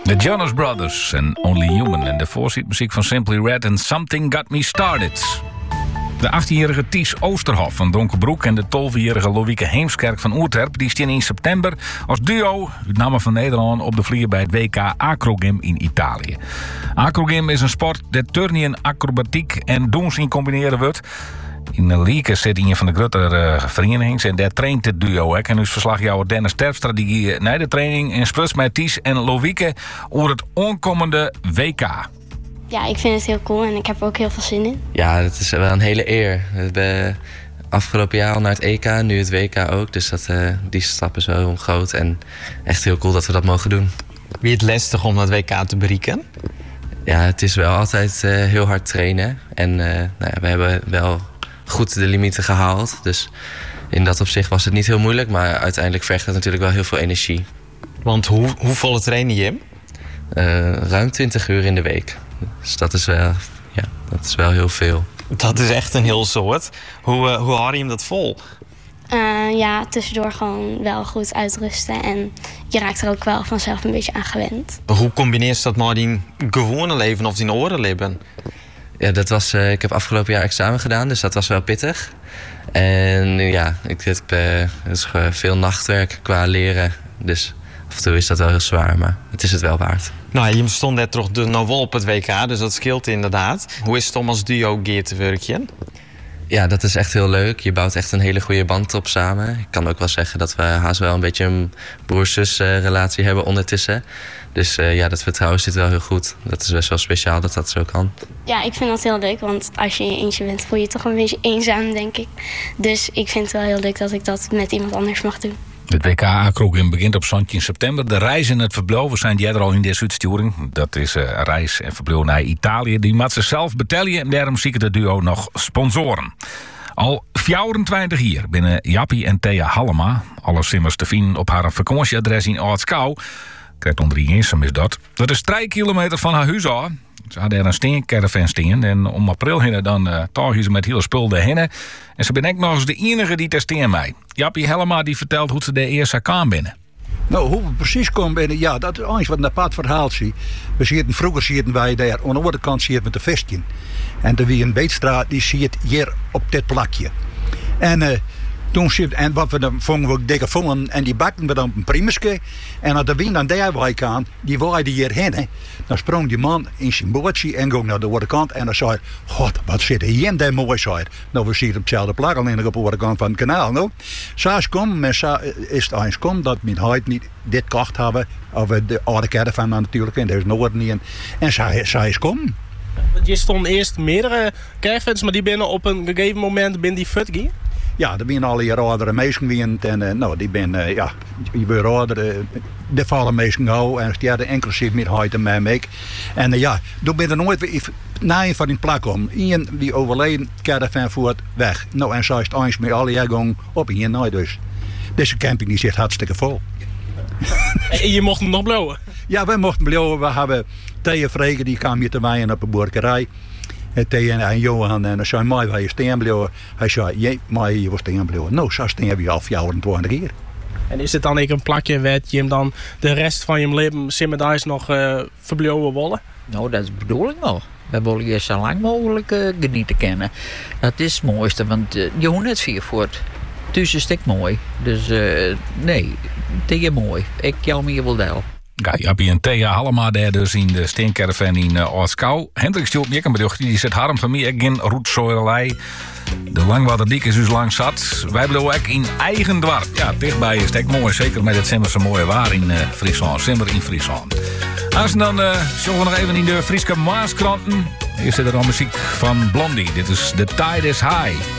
The Jonas Brothers en Only Human. En de voorzietmuziek van Simply Red en Something Got Me Started. De 18-jarige Ties Oosterhof van Donkerbroek en de 12-jarige Loïke Heemskerk van Oerterp... die staan in september als duo uit namen van Nederland op de vlier bij het WK Acrogym in Italië. Acrogym is een sport dat turnen, acrobatiek en doen zien combineren wordt. In Lieke zit een van de grotere verenigingen en daar traint het duo. En dus verslagjouwer Dennis Terpstra die na de training in spreekt met Ties en Loïke over het aankomende WK. Ja, ik vind het heel cool en ik heb er ook heel veel zin in. Ja, het is wel een hele eer. We hebben afgelopen jaar al naar het EK, nu het WK ook. Dus die stap is wel heel groot en echt heel cool dat we dat mogen doen. Wie het lastig om dat WK te bereiken? Ja, het is wel altijd heel hard trainen. En we hebben wel goed de limieten gehaald. Dus in dat opzicht was het niet heel moeilijk. Maar uiteindelijk vergt het natuurlijk wel heel veel energie. Want hoe volle train je hem? Ruim 20 uur in de week. Dus dat is wel heel veel. Dat is echt een heel soort. Hoe hou je hem dat vol? Ja, tussendoor gewoon wel goed uitrusten. En je raakt er ook wel vanzelf een beetje aan gewend. Hoe combineer je dat met die gewone leven of die orenleven? Ja, dat was, ik heb afgelopen jaar examen gedaan, dus dat was wel pittig. En ja, het is veel nachtwerk qua leren. Dus af en toe is dat wel heel zwaar, maar het is het wel waard. Nou, je stond net toch nou wel op het WK, dus dat scheelt inderdaad. Hoe is het om als duo gear te werken? Ja, dat is echt heel leuk. Je bouwt echt een hele goede band op samen. Ik kan ook wel zeggen dat we haast wel een beetje een broer-zus relatie hebben ondertussen. Dus dat vertrouwen zit wel heel goed. Dat is best wel speciaal dat dat zo kan. Ja, ik vind dat heel leuk, want als je in je eentje bent, voel je je toch een beetje eenzaam, denk ik. Dus ik vind het wel heel leuk dat ik dat met iemand anders mag doen. Het WK Acrogym begint op 17 september. De reis en het verblijf zijn die er al in deze uitsturing. Dat is een reis en verblijf naar Italië. Die moet ze zelf betalen en daarom zie ik het duo nog sponsoren. Al 24 jaar binnen Jappie en Thea Hallema. Alle simmers te vinden op haar vakantieadres in Aartskou. Krijgt onder die eens, is dat. Dat is 3 kilometer van haar huis af. Ze hadden er een steencaravan staan. En om april heen dan tagen ze met hele spul heen. En ze ben ik nog eens de enige die ter steen mij. Jappie Hellema die vertelt hoe ze de eerste kwam binnen. Nou, hoe we precies komen binnen, ja, dat is eigenlijk wat een apart verhaal zie. Vroeger zitten wij daar aan de andere kant met de vestje. En er wie een beetstraat die zit hier op dit plakje. En wat we dan vonden we dikke vongen en die bakten we dan op een primuske. En als de wind aan daar wijk aan, die waaide hierheen. Dan sprong die man in zijn bootje en ging naar de andere kant. En dan zei hij, god, wat zit hier daar mooi, zei hij. Nou, we zitten op hetzelfde plak, alleen op de andere kant van het kanaal. Nou. Sa's kom, maar is het eens kom dat we huid niet dit kocht hebben. Of de oude caravan natuurlijk, en daar is nooit niet in. En zij is kom. Want je stond eerst meerdere caravans, maar die binnen op een gegeven moment binnen die futgie. Ja, er zijn al hier oudere mensen en die ben, je wordt ouder, de vallen mensen gauw en die hadden inclusief met huid en mij mee. En toen ben er nooit weer na een van die plak om. Iemand die overleden, caravan voert weg. Nou, en zo is het eens met alle jaren op hier nooit dus. Deze camping die zit hartstikke vol. En je mocht hem nog blowen? Ja, wij mochten blowen. We hebben Thea Vregen, die kwam hier te wijnen op een boerderij. Thea en Johan en zei mij waar je steen bleven. Hij zei, maar je was steen bleven. Nou, zo steen heb je al 24 jaar. En is het dan een plakje waar je hem dan de rest van je leven simmerdijs nog verbleven willen? Nou, dat is de bedoeling wel. We willen je zo lang mogelijk genieten kennen. Dat is het mooiste, want je hoeft net vier voort. Dus is het mooi. Dus nee, het is mooi. Ik jou meer wil deel. Ja, Jappie en Thea Hallema daar dus in de steencaravan in Aartskou. Hendrik stuurt me een bericht. Die zet harm van mij geen roetzoorlei. De Langwaterdiek is dus lang zat. Wij blijven ook in eigen dorp. Ja, dichtbij is het echt mooi. Zeker met het Simmerse mooie waar in Friesland. Simmer in Friesland. Als dan zullen we nog even in de Frieske Maaskranten. Hier zit er al muziek van Blondie. Dit is The Tide is High.